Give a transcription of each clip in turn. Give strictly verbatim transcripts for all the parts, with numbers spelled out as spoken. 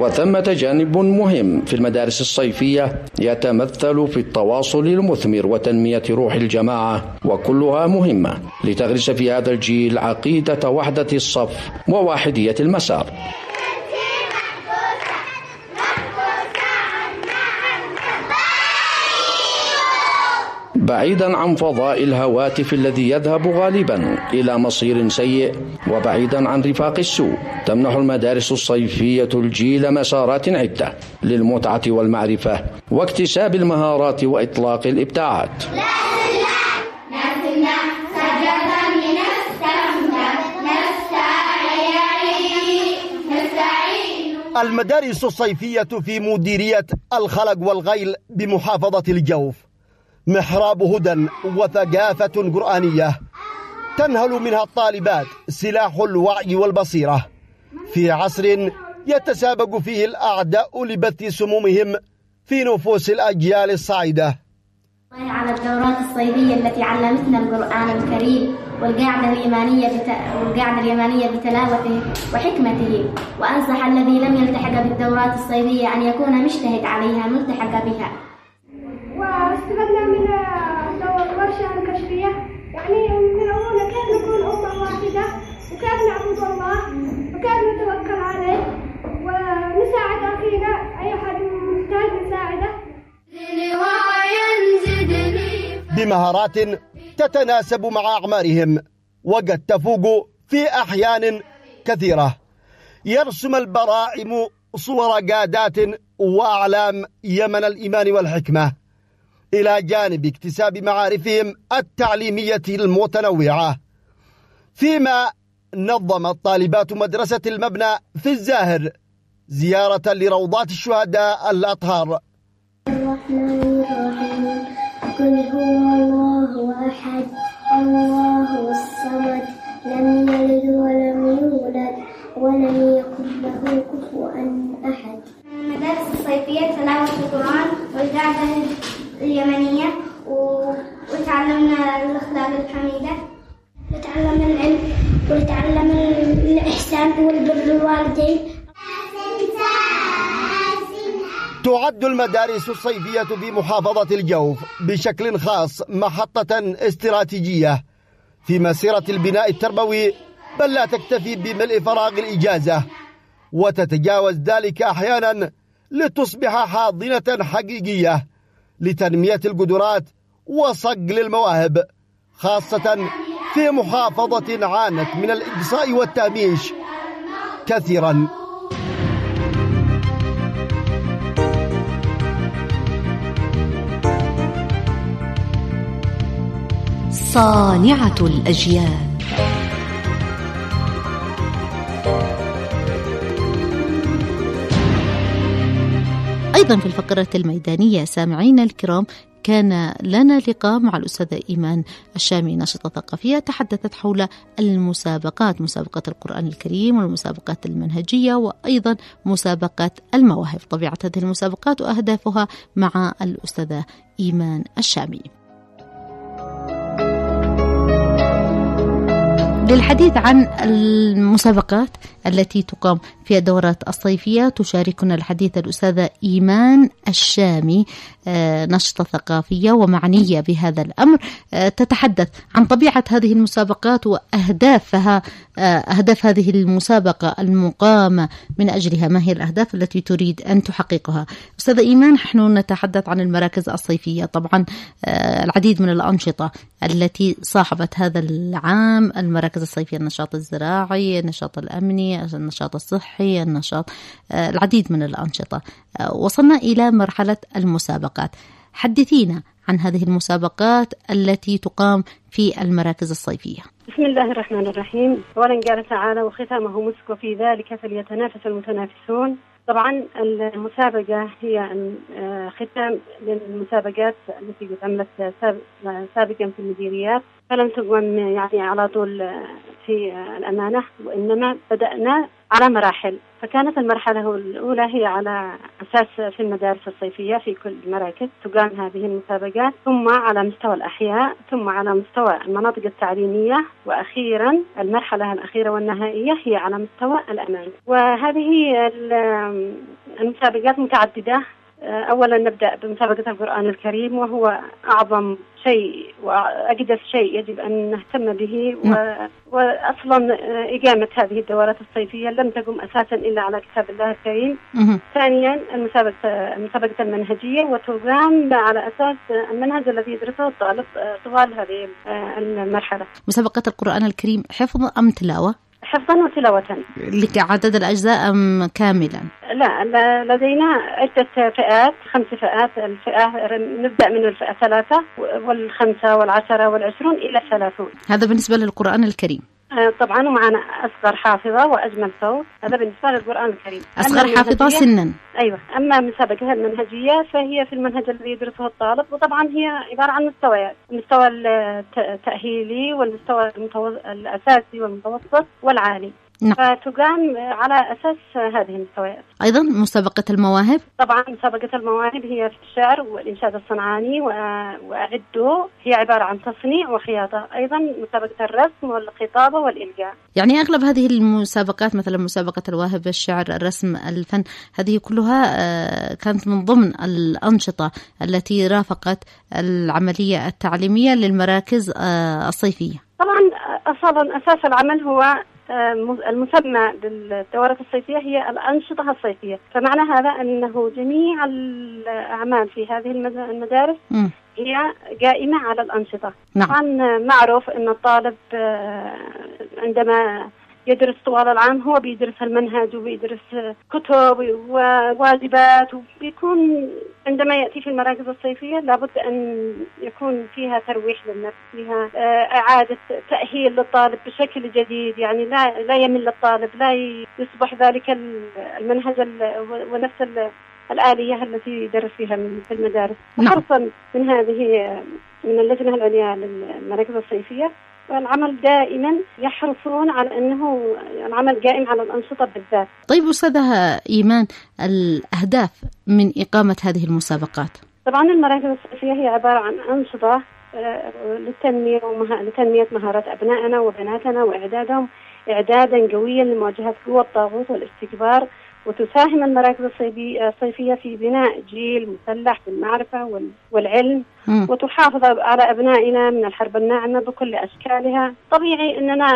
وثمة جانب مهم في المدارس الصيفية يتمثل في التواصل المثمر وتنمية روح الجماعة، وكلها مهمة لتغرس في هذا الجيل عقيدة وحدة الصف وواحدية المسار. بعيدا عن فضاء الهواتف الذي يذهب غالبا إلى مصير سيء، وبعيدا عن رفاق السوء، تمنح المدارس الصيفية الجيل مسارات عدة للمتعة والمعرفة واكتساب المهارات وإطلاق الإبداعات. المدارس الصيفية في مديرية الخلق والغيل بمحافظة الجوف محراب هدى وثقافة قرآنية تنهل منها الطالبات سلاح الوعي والبصيرة في عصر يتسابق فيه الأعداء لبث سمومهم في نفوس الأجيال الصاعدة. على الدورات الصيفية التي علمتنا القرآن الكريم والقاعدة الإيمانية بت... والقاعدة الإيمانية بتلاوته وحكمته، وأنصح الذي لم يلتحق بالدورات الصيفية أن يكون مجتهد عليها ملتحق بها. واستفدنا من الورشة الكشفية، يعني نعلمنا كيف نكون أمة واحدة وكيف نعبد الله وكيف نتوكل عليه ونساعد أخينا أي أحد محتاج نساعده بمهارات تتناسب مع أعمارهم وقد تفوق في أحيان كثيرة. يرسم البراعم صور قادات وأعلام يمن الإيمان والحكمة إلى جانب اكتساب معارفهم التعليمية المتنوعة. فيما نظم الطالبات مدرسة المبنى في الزاهر زيارة لروضات الشهداء الأطهار. الرحمن الرحيم. قل هو الله أحد الله الصمد لم يلد ولم يولد ولم يكن له كفوا أحد. المدارس الصيفية تلاوة القرآن والقاعدة اليمنية وتعلمنا الأخلاق الحميدة وتعلمنا العلم وتعلمنا الإحسان والبر للوالدين. تعد المدارس الصيفية في محافظة الجوف بشكل خاص محطة استراتيجية في مسيرة البناء التربوي، بل لا تكتفي بملء فراغ الإجازة وتتجاوز ذلك أحيانا لتصبح حاضنة حقيقية لتنمية القدرات وصقل المواهب، خاصة في محافظة عانت من الإقصاء والتهميش كثيرا. صانعة الأجيال. أيضا في الفقرة الميدانية سامعينا الكرام كان لنا لقاء مع الأستاذة إيمان الشامي ناشطة ثقافية تحدثت حول المسابقات، مسابقة القرآن الكريم والمسابقات المنهجية وأيضا مسابقة المواهب، طبيعة هذه المسابقات وأهدافها مع الأستاذة إيمان الشامي. للحديث عن المسابقات التي تقام في الدورات الصيفية تشاركنا الحديث الأستاذة إيمان الشامي نشطة ثقافية ومعنية بهذا الأمر، تتحدث عن طبيعة هذه المسابقات وأهدافها، أهداف هذه المسابقة المقامة من أجلها، ما هي الأهداف التي تريد أن تحققها. أستاذة إيمان، نحن نتحدث عن المراكز الصيفية، طبعا العديد من الأنشطة التي صاحبت هذا العام المراكز الصيفية، النشاط الزراعي، النشاط الأمني، النشاط الصحي، النشاط العديد من الأنشطة. وصلنا إلى مرحلة المسابقات، حدثينا عن هذه المسابقات التي تقام في المراكز الصيفية. بسم الله الرحمن الرحيم. أولا قال تعالى وختامه مسك وفي ذلك فليتنافس المتنافسون. طبعا المسابقة هي ختام للمسابقات التي عملت سابقا في المديريات، فلم تقوم يعني على طول في الأمانة، وإنما بدأنا على مراحل. فكانت المرحلة الأولى هي على أساس في المدارس الصيفية في كل المراكز تقام هذه المسابقات، ثم على مستوى الأحياء، ثم على مستوى المناطق التعليمية، وأخيرا المرحلة الأخيرة والنهائية هي على مستوى الأمان. وهذه المسابقات متعددة. أولا نبدأ بمسابقة القرآن الكريم، وهو أعظم شيء وأقدس شيء يجب أن نهتم به. و... وأصلا إقامة هذه الدورات الصيفية لم تقم أساسا إلا على كتاب الله الكريم. ثانيا المسابقة المسابقة المنهجية، وتقام على أساس المنهج الذي يدرسه الطالب طوال هذه المرحلة. مسابقة القرآن الكريم حفظ أم تلاوة؟ حفظا وتلاوة. لك عدد الأجزاء أم كاملا؟ لا، لدينا عدة فئات، خمس فئات. الفئة نبدأ من الفئة ثلاثة والخمسة والعشرة والعشرون إلى الثلاثون. هذا بالنسبة للقرآن الكريم. طبعا ومعنا أصغر حافظة وأجمل صوت، هذا بالنسبة للقرآن الكريم. أصغر حافظة سنا. أيوة. أما مسابقة المنهجية فهي في المنهج الذي يدرسه الطالب، وطبعا هي عبارة عن مستويات: المستوى التأهيلي والمستوى الأساسي والمتوسط والعالي. نعم. فتقام على أساس هذه المستويات. أيضا مسابقة المواهب. طبعا مسابقة المواهب هي في الشعر والإنشاد الصنعاني وأعده، هي عبارة عن تصنيع وخياطة. أيضا مسابقة الرسم والخطابة والإلقاء. يعني أغلب هذه المسابقات مثلا مسابقة الواهب، الشعر، الرسم، الفن، هذه كلها كانت من ضمن الأنشطة التي رافقت العملية التعليمية للمراكز الصيفية. طبعا أصلا أساس العمل هو المسمى بالدورات الصيفية هي الأنشطة الصيفية، فمعنى هذا أنه جميع الأعمال في هذه المدارس م. هي قائمة على الأنشطة. نعم. طبعا معروف أن الطالب عندما يدرس طوال العام هو بيدرس المنهج وبيدرس كتب وواجبات، وبيكون عندما يأتي في المراكز الصيفية لابد أن يكون فيها ترويح للنفس، فيها إعادة تأهيل للطالب بشكل جديد. يعني لا لا يمل الطالب، لا يصبح ذلك المنهج ونفس الآلية التي يدرس فيها في المدارس. حرصا من هذه من اللجنة العليا للمراكز الصيفية، والعمل دائما يحرصون على أنه العمل قائم على الأنشطة بالذات. طيب أستاذة إيمان، الأهداف من إقامة هذه المسابقات؟ طبعا المراكز الصيفية هي عبارة عن أنشطة للتنمية ومها... لتنمية مهارات أبنائنا وبناتنا وإعدادهم إعدادا قويا لمواجهة قوى الطاغوت والاستكبار، وتساهم المراكز الصيفية في بناء جيل مسلح بالمعرفة والعلم، م. وتحافظ على أبنائنا من الحرب الناعمة بكل أشكالها. طبيعي أننا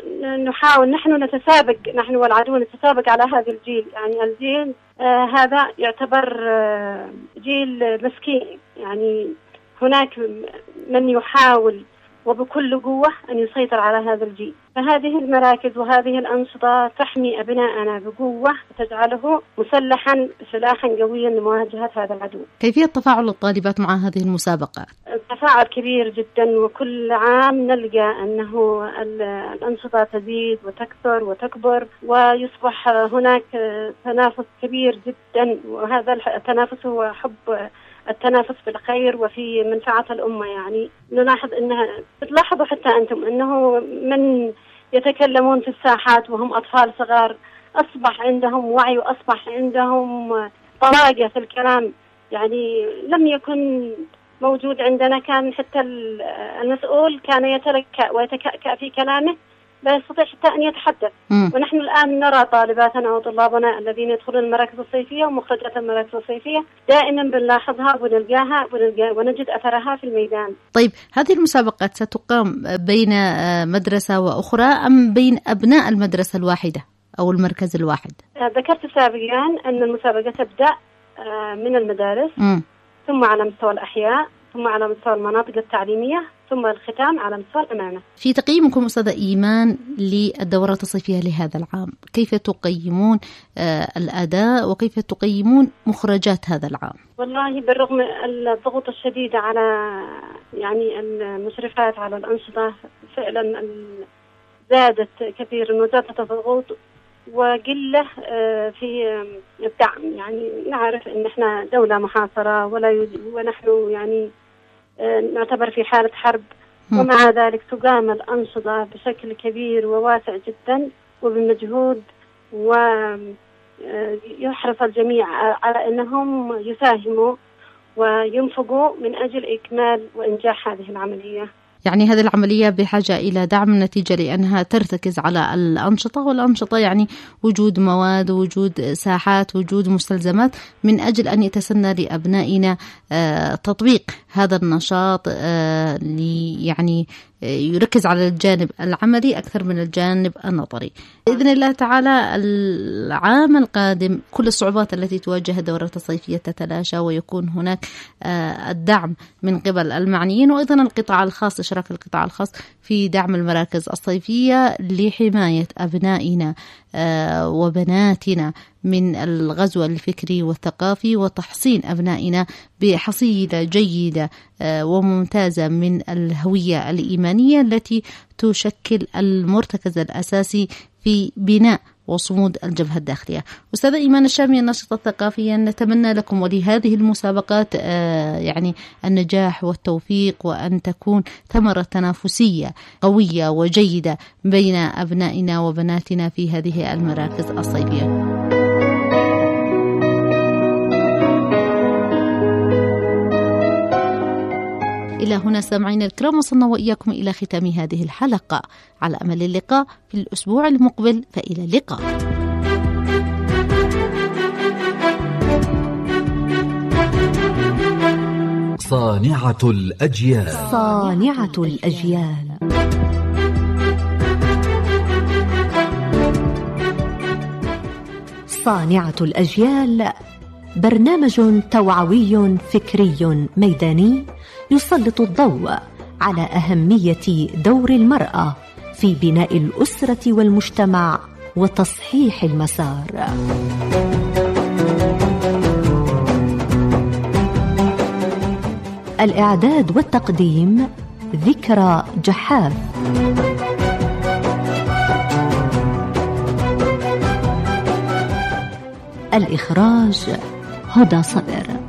نحاول نحن نتسابق، نحن والعدو نتسابق على هذا الجيل. يعني الجيل آه هذا يعتبر آه جيل مسكين، يعني هناك من يحاول وبكل قوة أن يسيطر على هذا الجيل. فهذه المراكز وهذه الأنشطة تحمي أبناءنا بقوة وتجعله مسلحا سلاحا قويا لمواجهة هذا العدو. كيفية تفاعل الطالبات مع هذه المسابقات؟ التفاعل كبير جدا، وكل عام نلقى أنه الأنشطة تزيد وتكثر وتكبر، ويصبح هناك تنافس كبير جدا، وهذا التنافس هو حب التنافس في الخير وفي منفعة الأمة. يعني نلاحظ أنها تلاحظوا حتى أنتم أنه من يتكلمون في الساحات وهم أطفال صغار أصبح عندهم وعي وأصبح عندهم طلاقة في الكلام. يعني لم يكن موجود عندنا، كان حتى المسؤول كان يتلكأ ويتكأكأ في كلامه، لا يستطيع حتى أن يتحدث. م. ونحن الآن نرى طالباتنا وطلابنا الذين يدخلون المراكز الصيفية ومخرجات المراكز الصيفية دائما بنلاحظها ونلقاها ونجد أثرها في الميدان. طيب هذه المسابقات ستقام بين مدرسة وأخرى أم بين أبناء المدرسة الواحدة أو المركز الواحد؟ ذكرت سابقا أن المسابقة تبدأ من المدارس، م. ثم على مستوى الأحياء، ثم على مستوى المناطق التعليمية، ثم الختام على مستوى الأمانة. في تقييمكم أستاذة إيمان للدورات الصيفية لهذا العام، كيف تقيمون آه الأداء وكيف تقيمون مخرجات هذا العام؟ والله بالرغم الضغوط الشديدة على يعني المشرفات على الأنشطة، فعلا زادت كثيرا وزادت الضغوط وقلة في الدعم. يعني نعرف أن احنا دولة محاصرة ولا يوجد، ونحن يعني نعتبر في حالة حرب، ومع ذلك تقام الأنشطة بشكل كبير وواسع جدا وبمجهود ويحرص الجميع على أنهم يساهموا وينفقوا من أجل إكمال وإنجاح هذه العملية. يعني هذه العملية بحاجة إلى دعم نتيجة لأنها ترتكز على الأنشطة، والأنشطة يعني وجود مواد، وجود ساحات، وجود مستلزمات من أجل أن يتسنى لأبنائنا تطبيق هذا النشاط يعني يركز على الجانب العملي أكثر من الجانب النظري. بإذن الله تعالى العام القادم كل الصعوبات التي تواجه الدورات الصيفية تتلاشى، ويكون هناك الدعم من قبل المعنيين، وأيضا القطاع الخاص، إشراك القطاع الخاص في دعم المراكز الصيفية لحماية أبنائنا وبناتنا من الغزو الفكري والثقافي، وتحصين أبنائنا بحصيلة جيدة وممتازة من الهوية الإيمانية التي تشكل المرتكز الأساسي في بناء وصمود الجبهة الداخلية. أستاذة إيمان الشامي الناشطة الثقافية، نتمنى لكم ولهذه المسابقات يعني النجاح والتوفيق، وأن تكون ثمرة تنافسية قوية وجيدة بين أبنائنا وبناتنا في هذه المراكز الصيفية. إلى هنا سامعين الكرام وصلنا وإياكم إلى ختام هذه الحلقة، على أمل اللقاء في الأسبوع المقبل، فإلى اللقاء. صانعة الأجيال. صانعة الأجيال. صانعة الأجيال برنامج توعوي فكري ميداني يسلط الضوء على أهمية دور المرأة في بناء الأسرة والمجتمع وتصحيح المسار. الإعداد والتقديم ذكرى جحاف. الإخراج هدى صدر.